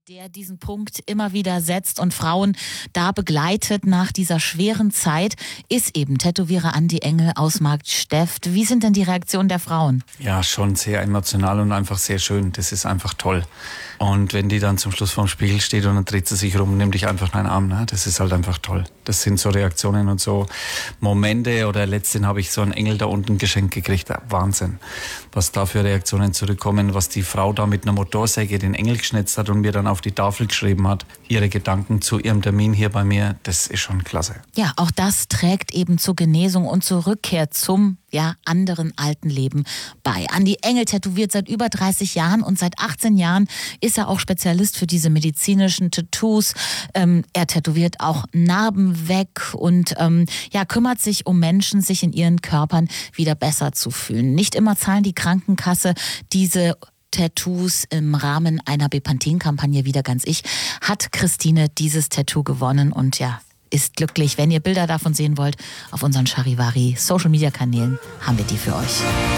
der diesen Punkt immer wieder setzt und Frauen da begleitet nach dieser schweren Zeit, ist eben Tätowierer Andi Engel aus Marktsteft. Wie sind denn die Reaktionen der Frauen? Ja, schon sehr emotional und einfach sehr schön. Das ist einfach toll. Und wenn die dann zum Schluss vorm Spiegel steht und dann dreht sie sich rum und nimmt dich einfach in den Arm, ne? Das ist halt einfach toll. Das sind so Reaktionen und so Momente. Oder letztens habe ich so einen Engel da unten geschenkt gekriegt. Wahnsinn, was da für Reaktionen zurückkommen, was die Frau da mit einer Motorsäge den Engel geschnitzt hat und mir dann auf die Tafel geschrieben hat, ihre Gedanken zu ihrem Termin hier bei mir, das ist schon klasse. Ja, auch das trägt eben zur Genesung und zur Rückkehr zum anderen alten Leben bei. Andi Engel tätowiert seit über 30 Jahren und seit 18 Jahren ist er auch Spezialist für diese medizinischen Tattoos. Er tätowiert auch Narben weg und kümmert sich um Menschen, sich in ihren Körpern wieder besser zu fühlen. Nicht immer zahlen die Krankenkasse diese Tattoos im Rahmen einer Bepanthen-Kampagne wieder ganz ich, hat Christine dieses Tattoo gewonnen und ist glücklich. Wenn ihr Bilder davon sehen wollt, auf unseren Charivari Social-Media-Kanälen haben wir die für euch.